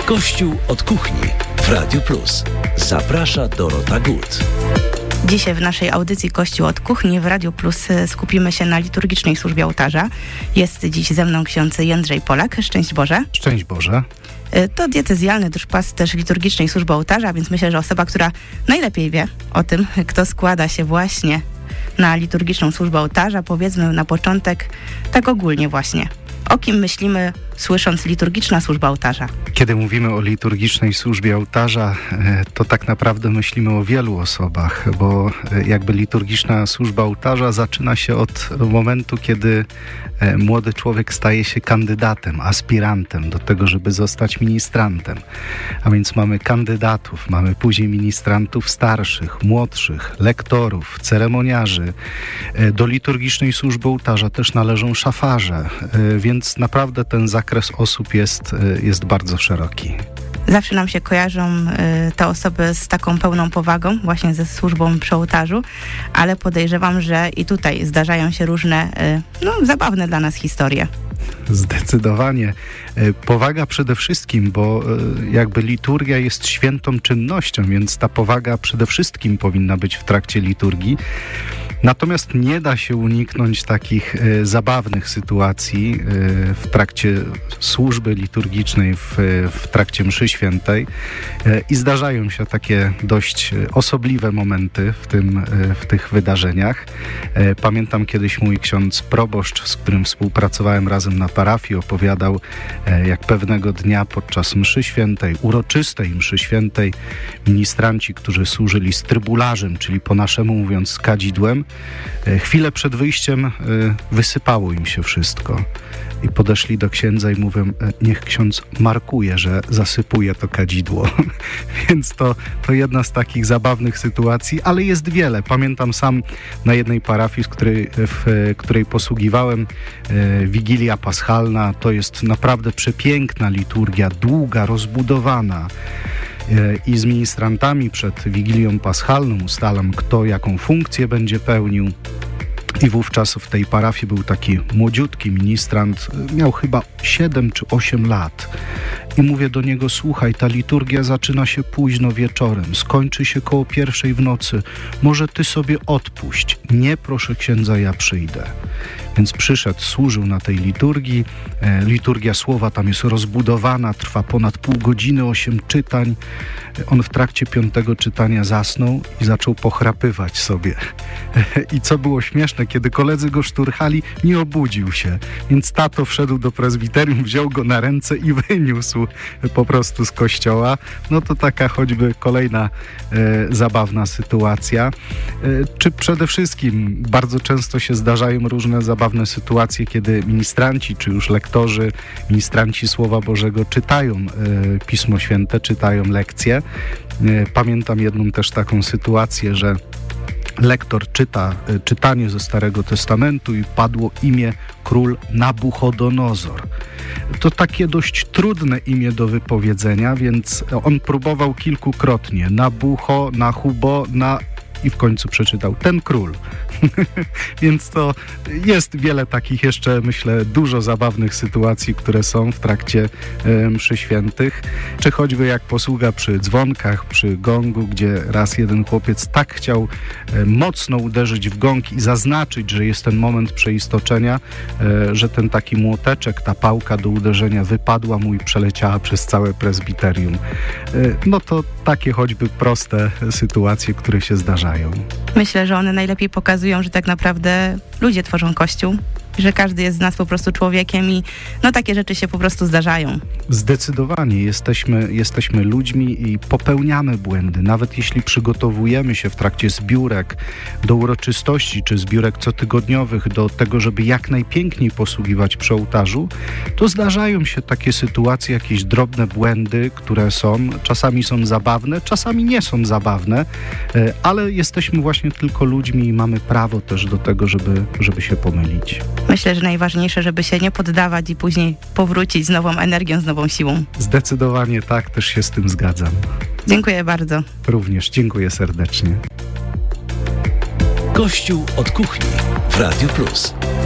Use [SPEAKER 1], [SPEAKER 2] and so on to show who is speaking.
[SPEAKER 1] Kościół od kuchni w Radiu Plus. Zaprasza Dorota Gut.
[SPEAKER 2] Dzisiaj w naszej audycji Kościół od kuchni w Radiu Plus skupimy się na liturgicznej służbie ołtarza. Jest dziś ze mną ksiądz Jędrzej Polak. Szczęść Boże.
[SPEAKER 3] Szczęść Boże.
[SPEAKER 2] To diecezjalny duszpasterz liturgicznej służby ołtarza, więc myślę, że osoba, która najlepiej wie o tym, kto składa się właśnie na liturgiczną służbę ołtarza. Powiedzmy na początek tak ogólnie właśnie. O kim myślimy, słysząc liturgiczna służba ołtarza?
[SPEAKER 3] Kiedy mówimy o liturgicznej służbie ołtarza, to tak naprawdę myślimy o wielu osobach, bo jakby liturgiczna służba ołtarza zaczyna się od momentu, kiedy młody człowiek staje się kandydatem, aspirantem do tego, żeby zostać ministrantem. A więc mamy kandydatów, mamy później ministrantów starszych, młodszych, lektorów, ceremoniarzy. Do liturgicznej służby ołtarza też należą szafarze, więc naprawdę ten zakres osób jest bardzo szeroki.
[SPEAKER 2] Zawsze nam się kojarzą te osoby z taką pełną powagą, właśnie ze służbą przy ołtarzu, ale podejrzewam, że i tutaj zdarzają się różne, zabawne dla nas historie.
[SPEAKER 3] Zdecydowanie. Powaga przede wszystkim, bo jakby liturgia jest świętą czynnością, więc ta powaga przede wszystkim powinna być w trakcie liturgii. Natomiast nie da się uniknąć takich zabawnych sytuacji w trakcie służby liturgicznej, w trakcie mszy świętej i zdarzają się takie dość osobliwe momenty w tych wydarzeniach. Pamiętam kiedyś mój ksiądz proboszcz, z którym współpracowałem razem na parafii, opowiadał, jak pewnego dnia podczas mszy świętej, uroczystej mszy świętej, ministranci, którzy służyli z trybularzem, czyli po naszemu mówiąc z kadzidłem, chwilę przed wyjściem wysypało im się wszystko i podeszli do księdza i mówią, niech ksiądz markuje, że zasypuje to kadzidło. Więc to jedna z takich zabawnych sytuacji, ale jest wiele. Pamiętam sam na jednej parafii, w której posługiwałem, Wigilia Paschalna, to jest naprawdę przepiękna liturgia, długa, rozbudowana. I z ministrantami przed Wigilią Paschalną ustalam, kto jaką funkcję będzie pełnił. I wówczas w tej parafii był taki młodziutki ministrant, miał chyba 7 czy 8 lat. I mówię do niego, słuchaj, ta liturgia zaczyna się późno wieczorem, skończy się koło 1:00 w nocy. Może ty sobie odpuść. Nie, proszę księdza, ja przyjdę. Więc przyszedł, służył na tej liturgii. Liturgia słowa tam jest rozbudowana, trwa ponad pół godziny, 8 czytań. On w trakcie 5. czytania zasnął i zaczął pochrapywać sobie. I co było śmieszne, kiedy koledzy go szturchali, nie obudził się. Więc tato wszedł do prezbiterium, wziął go na ręce i wyniósł po prostu z kościoła. No to taka choćby kolejna zabawna sytuacja. Czy przede wszystkim bardzo często się zdarzają różne zabawne sytuacje, kiedy ministranci, czy już lektorzy, ministranci Słowa Bożego czytają Pismo Święte, czytają lekcje. Pamiętam jedną też taką sytuację, że lektor czyta czytanie ze Starego Testamentu i padło imię król Nabuchodonozor. To takie dość trudne imię do wypowiedzenia, więc on próbował kilkukrotnie. Nabucho, Nahubo, i w końcu przeczytał ten król. Więc to jest wiele takich jeszcze, myślę, dużo zabawnych sytuacji, które są w trakcie mszy świętych. Czy choćby jak posługa przy dzwonkach, przy gongu, gdzie raz jeden chłopiec tak chciał mocno uderzyć w gong i zaznaczyć, że jest ten moment przeistoczenia, że ten taki młoteczek, ta pałka do uderzenia wypadła mu i przeleciała przez całe prezbiterium. No to takie choćby proste sytuacje, które się zdarzają.
[SPEAKER 2] Myślę, że one najlepiej pokazują, że tak naprawdę ludzie tworzą Kościół, że każdy jest z nas po prostu człowiekiem i takie rzeczy się po prostu zdarzają.
[SPEAKER 3] Zdecydowanie jesteśmy ludźmi i popełniamy błędy. Nawet jeśli przygotowujemy się w trakcie zbiórek do uroczystości czy zbiórek cotygodniowych do tego, żeby jak najpiękniej posługiwać przy ołtarzu, to zdarzają się takie sytuacje, jakieś drobne błędy, które czasami są zabawne, czasami nie są zabawne, ale jesteśmy właśnie tylko ludźmi i mamy prawo też do tego, żeby się pomylić.
[SPEAKER 2] Myślę, że najważniejsze, żeby się nie poddawać i później powrócić z nową energią, z nową siłą.
[SPEAKER 3] Zdecydowanie tak, też się z tym zgadzam.
[SPEAKER 2] Dziękuję bardzo.
[SPEAKER 3] Również dziękuję serdecznie.
[SPEAKER 1] Kościół od kuchni w Radiu Plus.